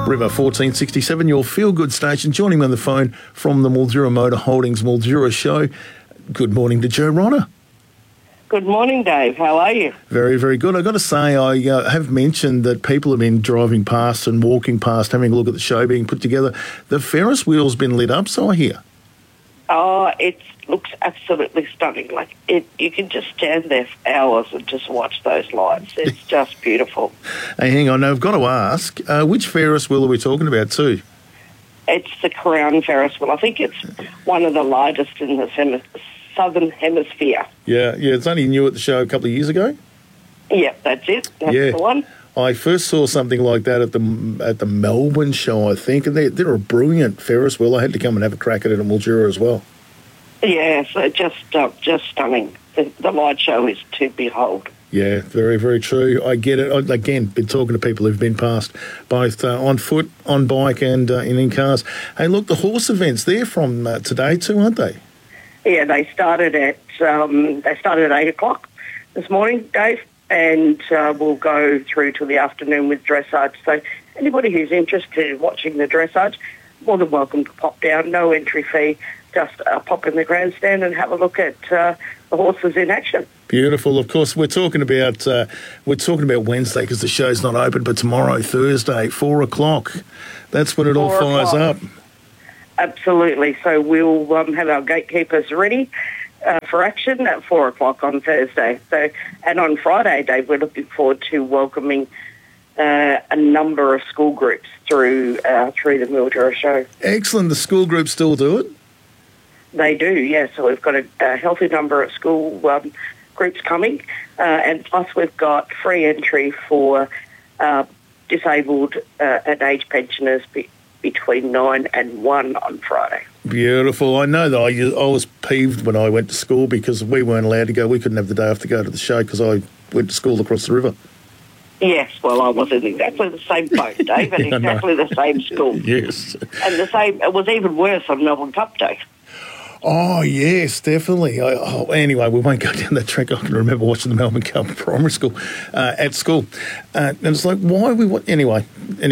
River 1467, your feel-good station. Joining me on the phone from the Mildura Motor Holdings Mildura show. Good morning to Joe Ronner. Good morning, Dave. How are you? Very, very good. I've got to say, I have mentioned that people have been driving past and walking past, having a look at the show being put together. The Ferris wheel's been lit up, so I hear. Oh, it looks absolutely stunning. You can just stand there for hours and just watch those lights. It's just beautiful. Hey, hang on. Now, I've got to ask, which Ferris wheel are we talking about too? It's the Crown Ferris wheel. I think it's one of the largest in the Southern Hemisphere. Yeah, it's only new at the show a couple of years ago. Yep, that's it. That's the one. I first saw something like that at the Melbourne show, I think, and they're a brilliant Ferris wheel. I had to come and have a crack at it at Mildura as well. Yeah, so just stunning. The light show is to behold. Yeah, very, very true. I get it. I've, again, been talking to people who've been past, both on foot, on bike and in cars. Hey, look, the horse events, they're from today too, aren't they? Yeah, they started at 8 o'clock this morning, Dave, and we'll go through till the afternoon with dressage. So anybody who's interested in watching the dressage, more than welcome to pop down. No entry fee. Just pop in the grandstand and have a look at the horses in action. Beautiful. Of course, we're talking about Wednesday because the show's not open, but tomorrow, Thursday, 4 o'clock. That's when it all fires up. Absolutely. So we'll have our gatekeepers ready for action at 4 o'clock on Thursday. And on Friday, Dave, we're looking forward to welcoming a number of school groups through the Mildura show. Excellent. The school groups still do it? They do, yeah. So we've got a healthy number of school groups coming, and plus we've got free entry for disabled and age pensioners between 9 and 1 on Friday. Beautiful. I know that I was peeved when I went to school because we weren't allowed to go. We couldn't have the day off to go to the show because I went to school across the river. Yes, well, I was in exactly the same boat, Dave, and exactly the same school. Yes. And it was even worse on Melbourne Cup Day. Oh, yes, definitely. Anyway, we won't go down that track. I can remember watching the Melbourne Cup primary school at school. And it's like, why are we... Anyway.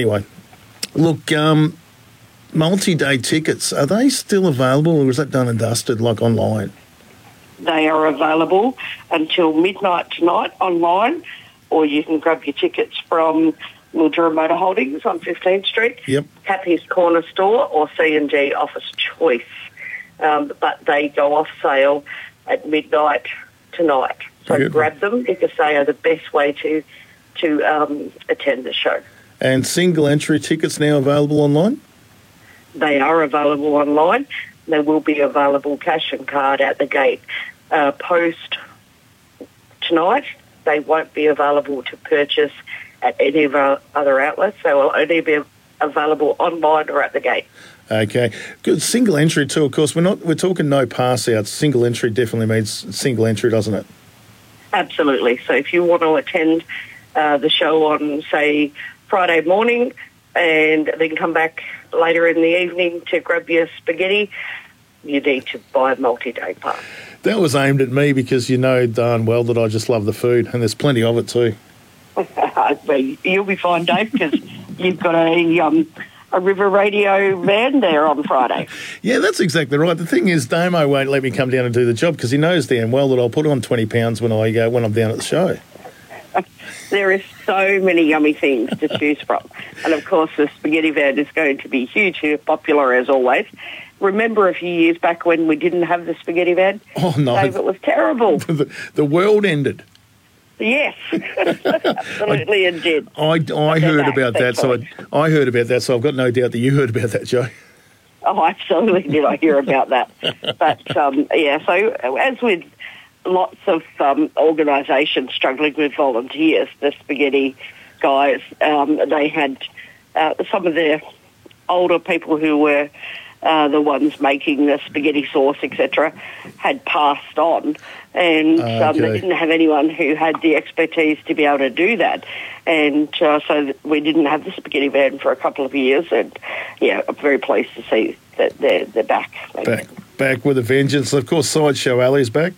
Look, multi-day tickets, are they still available or is that done and dusted, like online? They are available until midnight tonight online, or you can grab your tickets from Mildura Motor Holdings on 15th Street, Yep. Happy's Corner Store, or C&G Office Choice. But they go off sale at midnight tonight. So grab them because they are the best way to attend the show. And single entry tickets now available online? They are available online. They will be available cash and card at the gate. Post tonight, they won't be available to purchase at any of our other outlets. They will only be available online or at the gate. Okay, good. Single entry too. Of course, we're talking no pass outs. Single entry definitely means single entry, doesn't it? Absolutely. So if you want to attend the show on, say, Friday morning, and then come back later in the evening to grab your spaghetti, you need to buy a multi-day pass. That was aimed at me because you know darn well that I just love the food, and there's plenty of it too. You'll be fine, Dave, because you've got a River Radio van there on Friday. Yeah, that's exactly right. The thing is, Damo won't let me come down and do the job because he knows damn well that I'll put on 20 pounds when I'm down at the show. There are so many yummy things to choose from. And, of course, the spaghetti van is going to be hugely popular, as always. Remember a few years back when we didn't have the spaghetti van? Oh, no. Dave, it was terrible. The world ended. Yes, absolutely it did. I heard about that, so I've got no doubt that you heard about that, Joe. Oh, absolutely did I hear about that. But, so as with lots of organisations struggling with volunteers, the spaghetti guys, they had some of the older people who were the ones making the spaghetti sauce, etc., had passed on, and they didn't have anyone who had the expertise to be able to do that. And so we didn't have the spaghetti van for a couple of years, and I'm very pleased to see that they're back. Back with a vengeance. Of course, Sideshow Alley's back.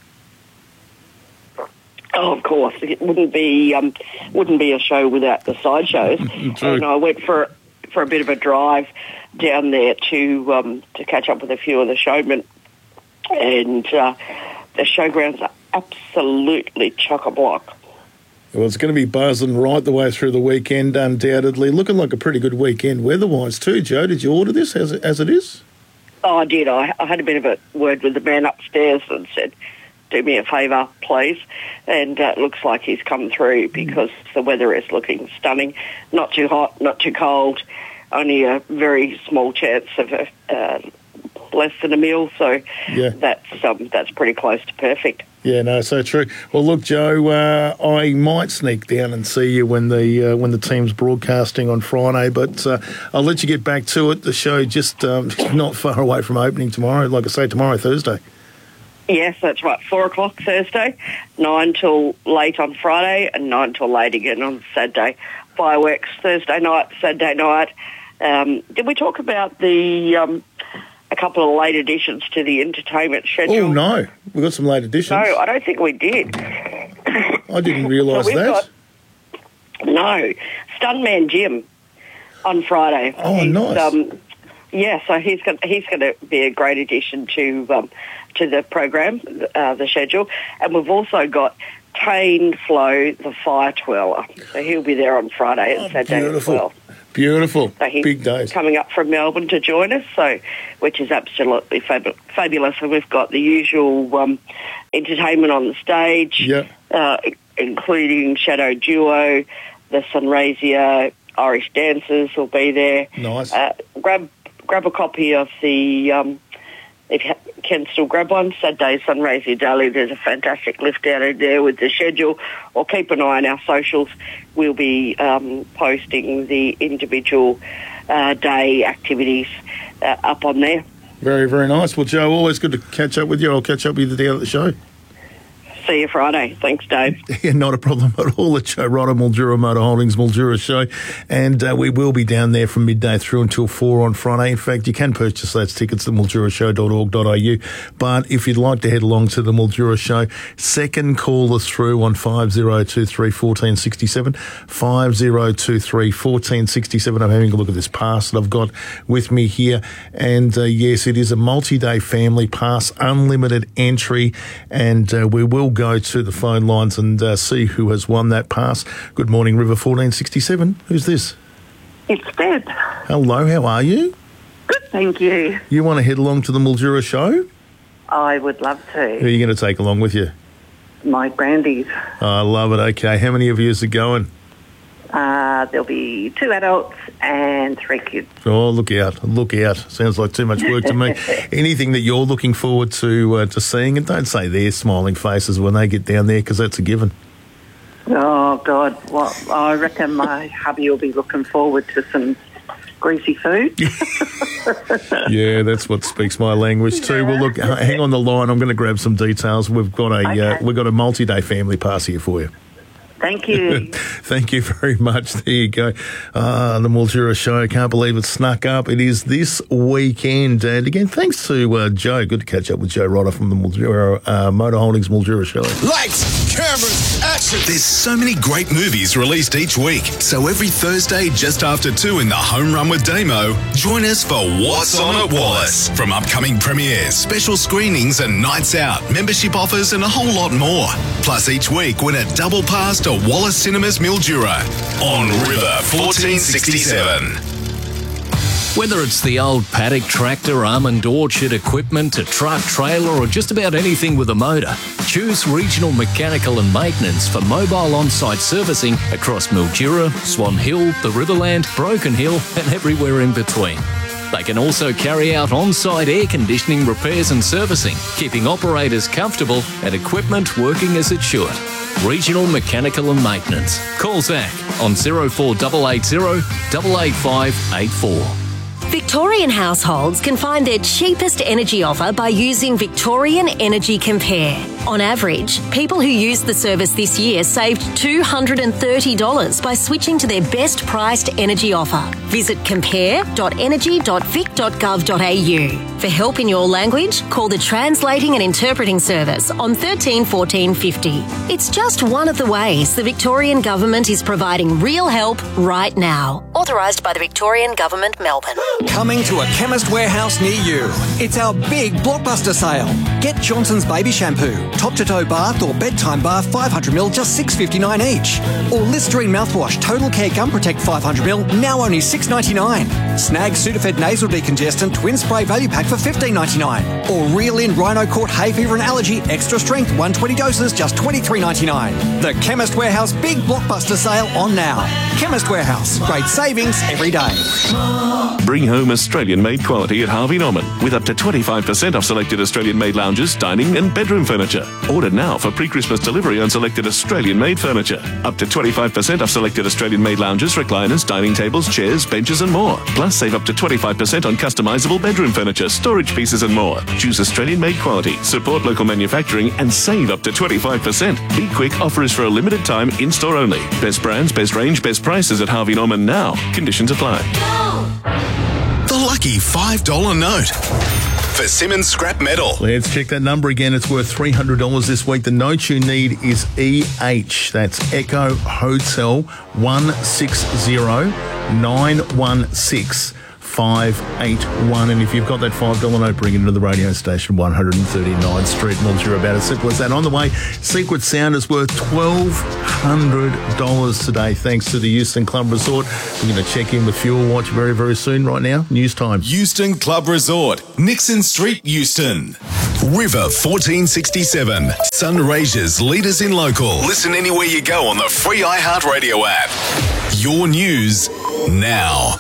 Oh, of course, it wouldn't be a show without the sideshows. And I went for for a bit of a drive down there to catch up with a few of the showmen. And the showgrounds are absolutely chock-a-block. Well, it's going to be buzzing right the way through the weekend, undoubtedly. Looking like a pretty good weekend weather-wise too, Joe. Did you order this as it is? Oh, I did. I had a bit of a word with the man upstairs and said, do me a favour, please. And it looks like he's come through because the weather is looking stunning. Not too hot, not too cold. Only a very small chance of less than a meal. So that's pretty close to perfect. Yeah, no, so true. Well, look, Joe, I might sneak down and see you when the team's broadcasting on Friday, but I'll let you get back to it. The show just not far away from opening tomorrow. Like I say, tomorrow, Thursday. Yes, that's right. 4 o'clock Thursday, 9 till late on Friday, and 9 till late again on Saturday. Fireworks Thursday night, Saturday night. Did we talk about the a couple of late additions to the entertainment schedule? Oh, no. We've got some late additions. No, I don't think we did. I didn't realise that. No. Stuntman Jim on Friday. Oh, nice. So he's going to be a great addition to the program, the schedule. And we've also got Tane Flo, the fire twirler. So he'll be there on Friday and Saturday as well. Beautiful. So he's big days. Coming up from Melbourne to join us, which is absolutely fabulous. And we've got the usual entertainment on the stage, including Shadow Duo, the Sunraysia Irish Dancers will be there. Nice. Grab a copy of the, if you can still grab one, Saturday Sunraysia Daily. There's a fantastic lift out in there with the schedule. Or keep an eye on our socials. We'll be posting the individual day activities up on there. Very, very nice. Well, Joe, always good to catch up with you. I'll catch up with you down at the show. See you Friday. Thanks, Dave. Yeah, not a problem at all. It's Joe Rodda, Mildura Motor Holdings, Mildura Show. And we will be down there from midday through until 4 on Friday. In fact, you can purchase those tickets at mildurashow.org.au. But if you'd like to head along to the Mildura Show, second call us through on 5023 1467. 5023 1467. I'm having a look at this pass that I've got with me here. And yes, it is a multi-day family pass, unlimited entry. And we will go to the phone lines and see who has won that pass. Good morning, River 1467. Who's this? It's Deb. Hello, how are you? Good, thank you. You want to head along to the Mildura Show? I would love Who are to. you going to take along with you? My grandies. I love it. Okay, how many of you are going? There'll be 2 adults and 3 kids. Oh, look out. Look out. Sounds like too much work to me. Anything that you're looking forward to seeing? And don't say their smiling faces when they get down there, because that's a given. Oh, God. Well, I reckon my hubby will be looking forward to some greasy food. Yeah, that's what speaks my language too. Well, look, hang on the line. I'm going to grab some details. We've got a multi-day family pass here for you. Thank you. Thank you very much. There you go. The Mildura Show. Can't believe it snuck up. It is this weekend. And again, thanks to Joe. Good to catch up with Joe Rodda from the Mildura Motor Holdings Mildura Show. Lights, cameras, action. There's so many great movies released each week. So every Thursday, just after 2 in the Home Run with Damo, join us for What's On at Wallace. From upcoming premieres, special screenings and nights out, membership offers and a whole lot more. Plus each week, win a double pass to Wallace Cinemas Mildura on River 1467. Whether it's the old paddock tractor, almond orchard equipment, a truck, trailer or just about anything with a motor, choose Regional Mechanical and Maintenance for mobile on-site servicing across Mildura, Swan Hill, the Riverland, Broken Hill and everywhere in between. They can also carry out on-site air conditioning repairs and servicing, keeping operators comfortable and equipment working as it should. Regional Mechanical and Maintenance. Call Zach on 04880 885 84. Victorian households can find their cheapest energy offer by using Victorian Energy Compare. On average, people who used the service this year saved $230 by switching to their best priced energy offer. Visit compare.energy.vic.gov.au. For help in your language, call the Translating and Interpreting Service on 13 14 50. It's just one of the ways the Victorian Government is providing real help right now. authorised by the Victorian Government, Melbourne. Coming to a Chemist Warehouse near you. It's our big blockbuster sale. Get Johnson's Baby Shampoo, top-to-toe bath or bedtime bath 500ml, just $6.59 each. Or Listerine mouthwash Total Care Gum Protect 500ml, now only $6.99. Snag Sudafed Nasal Decongestant Twin Spray Value Pack for $15.99. Or Reel In Rhino Court Hay Fever and Allergy Extra Strength 120 doses, just $23.99. The Chemist Warehouse big blockbuster sale on now. Chemist Warehouse, great savings every day. Bring home Australian-made quality at Harvey Norman with up to 25% off selected Australian-made lounges, dining and bedroom furniture. Order now for pre-Christmas delivery on selected Australian-made furniture. Up to 25% off selected Australian-made lounges, recliners, dining tables, chairs, benches and more. Plus, save up to 25% on customisable bedroom furniture, storage pieces and more. Choose Australian-made quality, support local manufacturing and save up to 25%. Be quick, offer is for a limited time, in-store only. Best brands, best range, best prices at Harvey Norman now. Conditions apply. The lucky $5 note. For Simmons Scrap Metal. Let's check that number again. It's worth $300 this week. The note you need is EH. That's Echo Hotel 160-916-581. And if you've got that $5 note, bring it into the radio station, 139th Street, Mildura. About as simple as that. On the way, Secret Sound is worth $1,200 today, thanks to the Euston Club Resort. We're going to check in with Fuel Watch very, very soon. Right now, news time. Euston Club Resort, Nixon Street, Euston. River 1467. Sunraysia's leaders in local. Listen anywhere you go on the free iHeartRadio app. Your news now.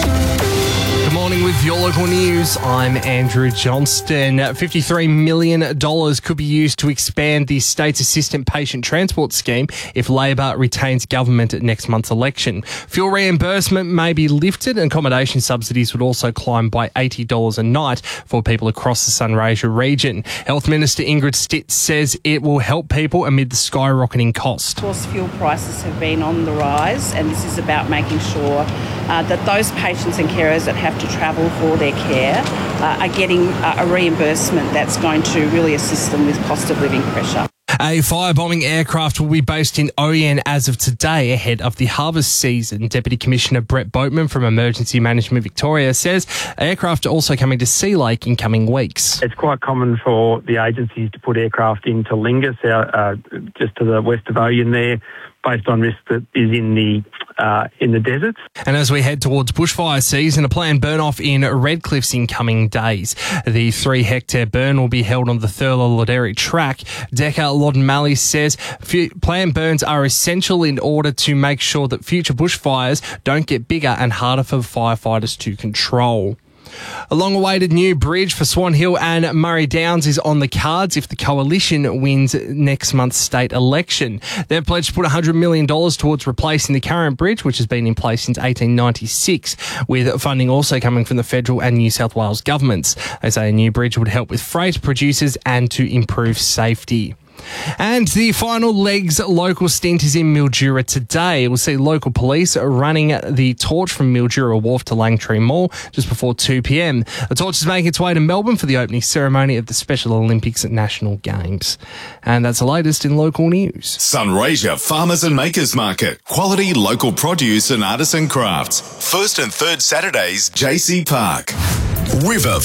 Good morning with your local news. I'm Andrew Johnston. $53 million could be used to expand the state's assistant patient transport scheme if Labor retains government at next month's election. Fuel reimbursement may be lifted and accommodation subsidies would also climb by $80 a night for people across the Sunraysia region. Health Minister Ingrid Stitt says it will help people amid the skyrocketing cost. Of course, fuel prices have been on the rise, and this is about making sure that those patients and carers that have to travel for their care are getting a reimbursement that's going to really assist them with cost of living pressure. A firebombing aircraft will be based in Oyen as of today ahead of the harvest season. Deputy Commissioner Brett Boatman from Emergency Management Victoria says aircraft are also coming to Sea Lake in coming weeks. It's quite common for the agencies to put aircraft into Lingus, just to the west of Oyen there, based on risk that is in the deserts. And as we head towards bushfire season, a planned burn-off in Redcliffs in coming days. The 3-hectare burn will be held on the Thurlow-Laderick track. Decca Loddon-Malley says planned burns are essential in order to make sure that future bushfires don't get bigger and harder for firefighters to control. A long-awaited new bridge for Swan Hill and Murray Downs is on the cards if the Coalition wins next month's state election. They've pledged to put $100 million towards replacing the current bridge, which has been in place since 1896, with funding also coming from the federal and New South Wales governments. They say a new bridge would help with freight producers and to improve safety. And the final legs local stint is in Mildura today. We'll see local police running the torch from Mildura Wharf to Langtree Mall just before 2 p.m. The torch is making its way to Melbourne for the opening ceremony of the Special Olympics at National Games. And that's the latest in local news. Sunraysia Farmers and Makers Market. Quality local produce and artisan crafts. First and third Saturdays, JC Park. River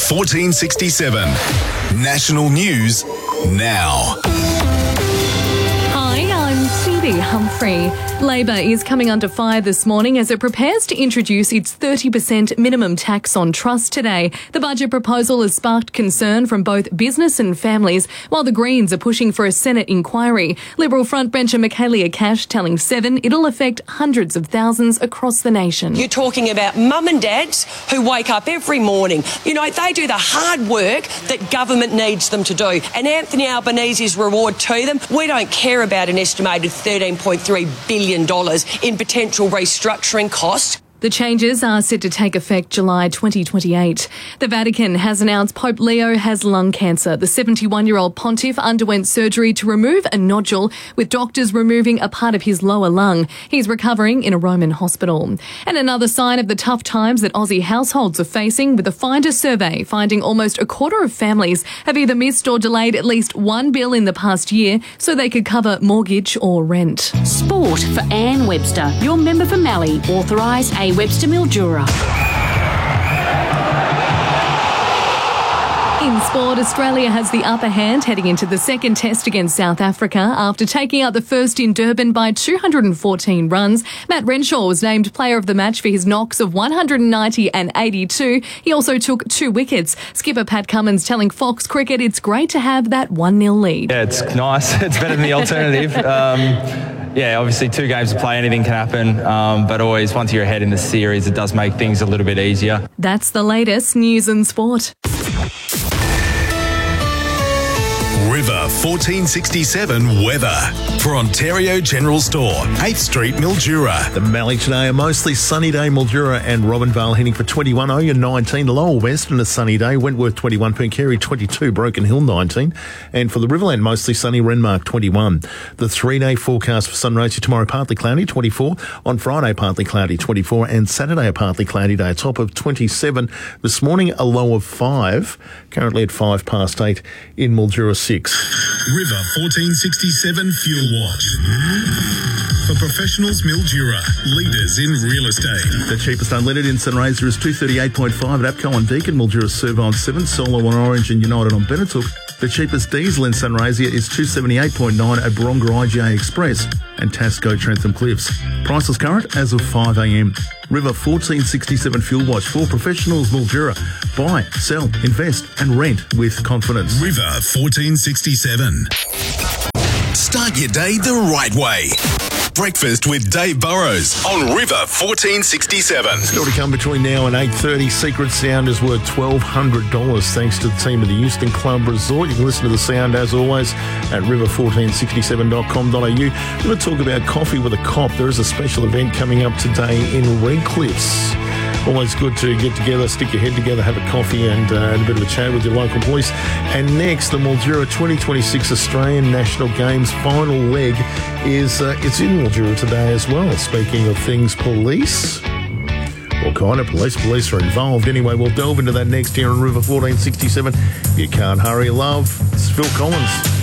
1467. National News now. Hi, I'm Phoebe Humphrey. Labor is coming under fire this morning as it prepares to introduce its 30% minimum tax on trust today. The budget proposal has sparked concern from both business and families, while the Greens are pushing for a Senate inquiry. Liberal frontbencher Michaelia Cash telling Seven it'll affect hundreds of thousands across the nation. You're talking about mum and dads who wake up every morning. You know, they do the hard work that government needs them to do. And Anthony Albanese's reward to them, we don't care about an estimated $13.3 billion in potential restructuring costs. The changes are set to take effect July 2028. The Vatican has announced Pope Leo has lung cancer. The 71-year-old pontiff underwent surgery to remove a nodule, with doctors removing a part of his lower lung. He's recovering in a Roman hospital. And another sign of the tough times that Aussie households are facing, with the Finder survey finding almost a quarter of families have either missed or delayed at least one bill in the past year so they could cover mortgage or rent. Sport for Anne Webster, your member for Mallee, authorised age A Webster Mildura. In sport, Australia has the upper hand heading into the second test against South Africa after taking out the first in Durban by 214 runs. Matt Renshaw was named player of the match for his knocks of 190 and 82. He also took 2 wickets. Skipper Pat Cummins telling Fox Cricket it's great to have that 1-0 lead. Yeah, it's nice. It's better than the alternative. Yeah, obviously 2 games to play, anything can happen, but always once you're ahead in the series, it does make things a little bit easier. That's the latest news and sport. River 1467 weather for Ontario General Store, 8th Street, Mildura. The Mallee today, a mostly sunny day, Mildura and Robinvale heading for 21, Oya 19, the Lower Western a sunny day, Wentworth 21, Pooncarie 22, Broken Hill 19, and for the Riverland mostly sunny, Renmark 21. The 3-day forecast for sunrise tomorrow partly cloudy 24, on Friday partly cloudy 24, and Saturday a partly cloudy day, a top of 27. This morning a low of 5, currently at 8:05 in Mildura 6. River 1467 Fuel Watch. For professionals, Mildura, leaders in real estate. The cheapest unleaded in Sunraysia is 238.5 at APCO on Deakin, Mildura Servine 7, Solo on Orange and United on Benetook. The cheapest diesel in Sunraysia is 278.9 at Baronga IGA Express and Tasco Trentham Cliffs. Prices current as of 5 a.m. River 1467 Fuel Watch for professionals, Mildura. Buy, sell, invest and rent with confidence. River 1467. Start your day the right way. Breakfast with Dave Burrows on River 1467. Still to come between now and 8:30. Secret Sound is worth $1,200 thanks to the team of the Euston Club Resort. You can listen to the sound as always at river1467.com.au. We're going to talk about coffee with a cop. There is a special event coming up today in Redcliffe. Always good to get together, stick your head together, have a coffee and a bit of a chat with your local police. And next, the Mildura 2026 Australian National Games final leg is it's in Mildura today as well. Speaking of things police, what kind of police are involved? Anyway, we'll delve into that next here on River 1467. You can't hurry, love. It's Phil Collins.